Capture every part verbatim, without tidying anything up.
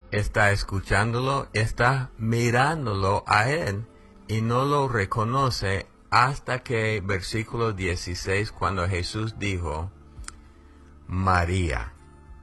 está escuchándolo, está mirándolo a él y no lo reconoce hasta que versículo dieciséis, cuando Jesús dijo, María.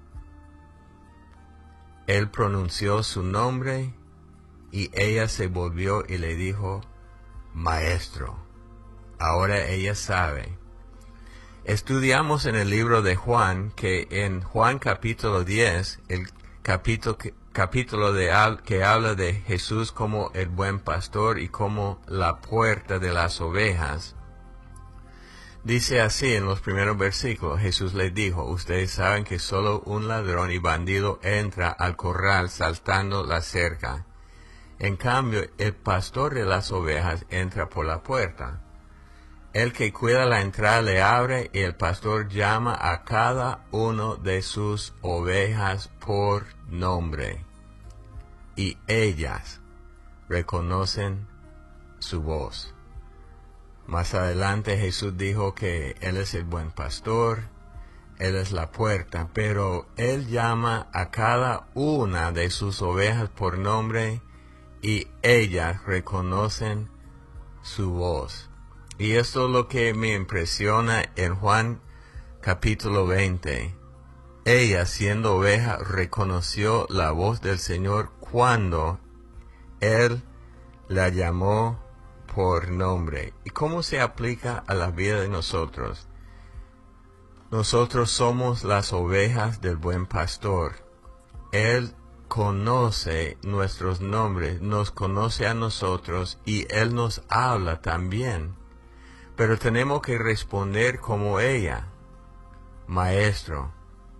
Él pronunció su nombre y ella se volvió y le dijo, Maestro. Ahora ella sabe. Estudiamos en el libro de Juan que en Juan capítulo diez, el capítulo, capítulo de, que habla de Jesús como el buen pastor y como la puerta de las ovejas, dice así en los primeros versículos, Jesús les dijo, ustedes saben que solo un ladrón y bandido entra al corral saltando la cerca. En cambio, el pastor de las ovejas entra por la puerta. El que cuida la entrada le abre y el pastor llama a cada uno de sus ovejas por nombre. Y ellas reconocen su voz. Más adelante Jesús dijo que Él es el buen pastor, Él es la puerta, pero Él llama a cada una de sus ovejas por nombre y ellas reconocen su voz. Y esto es lo que me impresiona en Juan capítulo veinte. Ella, siendo oveja, reconoció la voz del Señor cuando Él la llamó por nombre. ¿Y cómo se aplica a la vida de nosotros? Nosotros somos las ovejas del buen pastor. Él conoce nuestros nombres, nos conoce a nosotros y Él nos habla también. Pero tenemos que responder como ella, Maestro.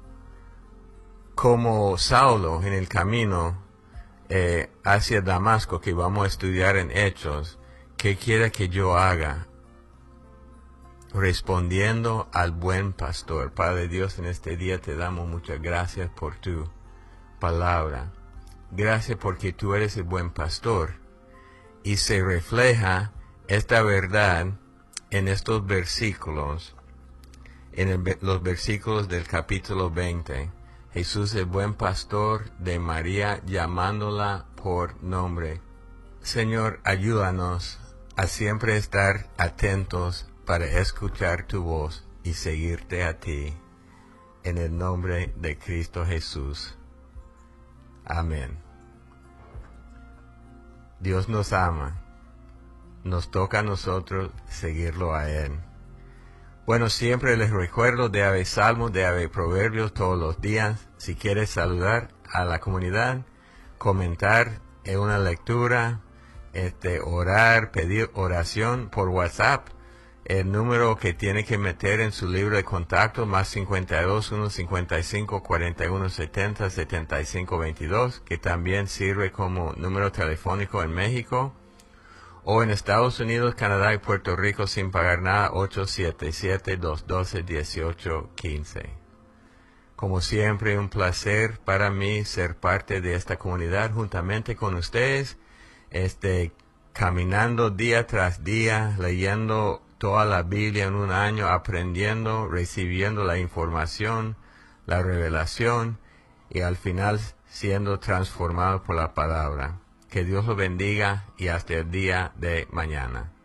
Como Saulo en el camino eh, hacia Damasco, que vamos a estudiar en Hechos, ¿qué quiere que yo haga? Respondiendo al buen pastor. Padre Dios, en este día te damos muchas gracias por tu palabra. Gracias porque tú eres el buen pastor. Y se refleja esta verdad en estos versículos, en el, los versículos del capítulo veinte. Jesús el buen pastor de María llamándola por nombre. Señor, ayúdanos a siempre estar atentos para escuchar tu voz y seguirte a ti. En el nombre de Cristo Jesús. Amén. Dios nos ama. Nos toca a nosotros seguirlo a Él. Bueno, siempre les recuerdo de haber salmos, de haber proverbios todos los días. Si quieres saludar a la comunidad, comentar en una lectura, este, orar, pedir oración por WhatsApp, el número que tiene que meter en su libro de contacto, más cincuenta y dos, uno cincuenta y cinco, cuarenta y uno setenta, setenta y cinco veintidós, que también sirve como número telefónico en México. O en Estados Unidos, Canadá y Puerto Rico sin pagar nada, ocho siete siete, dos uno dos, uno ocho uno cinco. Como siempre, un placer para mí ser parte de esta comunidad juntamente con ustedes, este, caminando día tras día, leyendo toda la Biblia en un año, aprendiendo, recibiendo la información, la revelación y al final siendo transformado por la palabra. Que Dios lo bendiga y hasta el día de mañana.